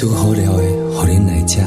煮好了的，予恁来吃。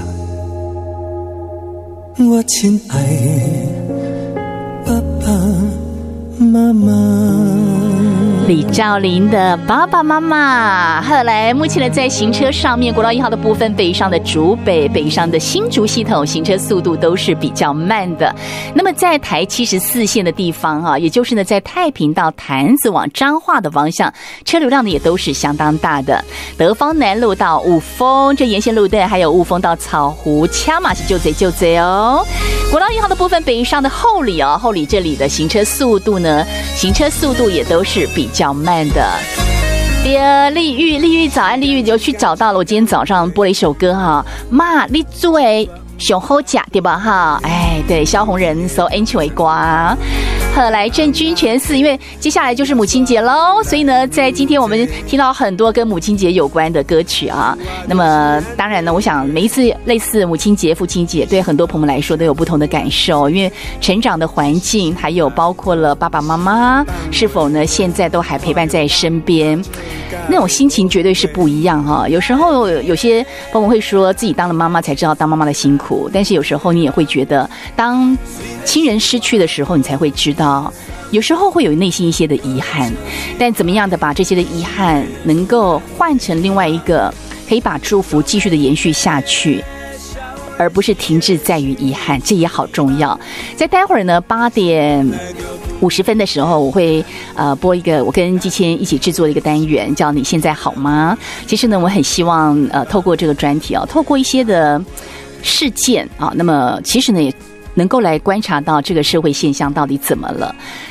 我亲爱的爸爸妈妈。 李兆麟的爸爸妈妈。后来目前呢，在行车上面，国道1号的部分，北上的竹北、北上的新竹系统行车速度都是比较慢的。那么在台74线的地方啊，也就是呢，在太平到潭子往彰化的方向，车流量呢也都是相当大的。德芳南路到雾峰这沿线路段，还有雾峰到草湖、掐马是就贼哦。国道1号的部分，北上的后里哦，后里这里的行车速度也都是比较慢的。丽玉早安，丽玉就去找到了我今天早上播了一首歌哈，妈你做的上好吃对吧哈？哎，对，萧红人 so enjoy 瓜。贺来郑君全4，因为接下来就是母亲节喽，所以呢，在今天我们听到很多跟母亲节有关的歌曲啊。那么当然呢，我想每一次类似母亲节、父亲节，对很多朋友们来说都有不同的感受，因为成长的环境，还有包括了爸爸妈妈是否呢现在都还陪伴在身边，那种心情绝对是不一样哈。有时候有些朋友会说自己当了妈妈才知道当妈妈的辛苦，但是有时候你也会觉得，当亲人失去的时候，你才会知道。有时候会有内心一些的遗憾，但怎么样的把这些的遗憾能够换成另外一个可以把祝福继续的延续下去，而不是停滞在于遗憾，这也好重要。在待会儿呢8点50分的时候，我会播一个我跟季谦一起制作的一个单元，叫你现在好吗？其实呢，我很希望透过这个专题透过一些的事件那么其实呢也能够来观察到这个社会现象到底怎么了。